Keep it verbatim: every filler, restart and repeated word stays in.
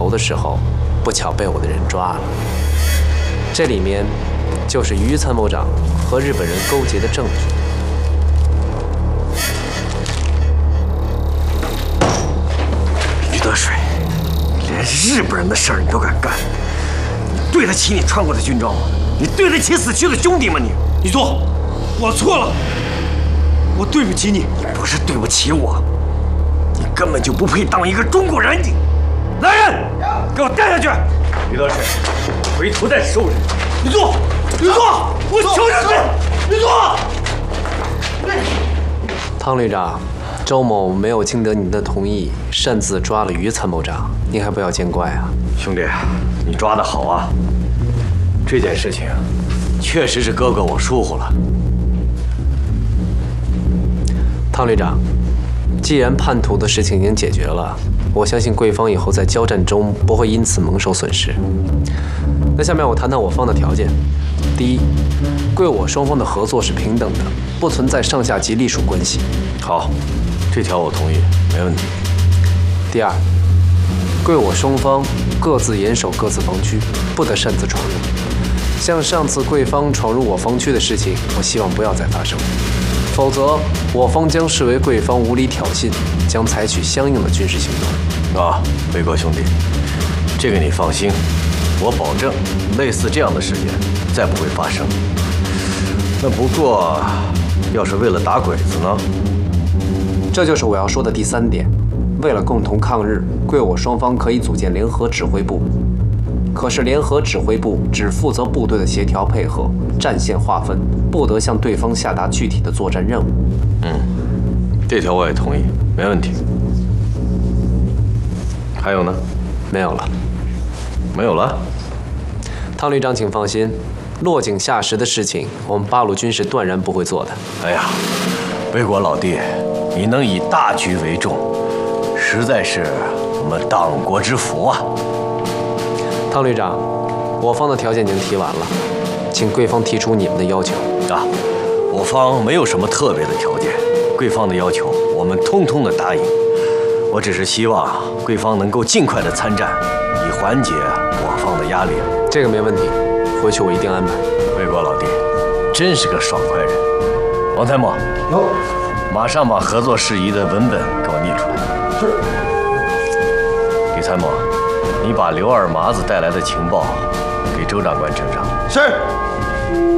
头的时候，不巧被我的人抓了。这里面就是于参谋长和日本人勾结的证据。 于德水，连日本人的事儿你都敢干，你对得起你穿过的军装吗？你对得起死去的兄弟吗？你， 李座，我错了，我对不起你。 你不是对不起我，你根本就不配当一个中国人。你，来人，给我带下去！于德水，回头再收拾。 李座，李座，我求求你，李座。 汤旅长，周某没有经得您的同意，擅自抓了于参谋长，您还不要见怪啊！ 兄弟，你抓得好啊！这件事情确实是哥哥我疏忽了。 汤旅长，既然叛徒的事情已经解决了，我相信贵方以后在交战中不会因此蒙受损失。那下面我谈谈我方的条件。第一，贵我双方的合作是平等的，不存在上下级隶属关系。 好，这条我同意，没问题。 第二，贵我双方各自严守各自防区，不得擅自闯入。像上次贵方闯入我防区的事情，我希望不要再发生，否则我方将视为贵方无理挑衅，将采取相应的军事行动。 啊，伟哥兄弟，这个你放心，我保证类似这样的事件再不会发生。那不过，要是为了打鬼子呢？ 这就是我要说的第三点。为了共同抗日，贵我双方可以组建联合指挥部。可是联合指挥部只负责部队的协调配合、战线划分，不得向对方下达具体的作战任务。 嗯，这条我也同意，没问题。还有呢？ 没有了。 没有了。 汤旅长，请放心，落井下石的事情，我们八路军是断然不会做的。 哎呀，魏国老弟，你能以大局为重，实在是我们党国之福啊！ 汤旅长，我方的条件已经提完了，请贵方提出你们的要求。 啊，我方没有什么特别的条件，贵方的要求我们通通的答应。我只是希望贵方能够尽快的参战，以缓解我方的压力。 这个没问题，回去我一定安排。 魏国老弟，真是个爽快人。王参谋， 有， 马上把合作事宜的文本给我念出来。 是。 李参谋，你把刘二麻子带来的情报给周长官呈上。 是。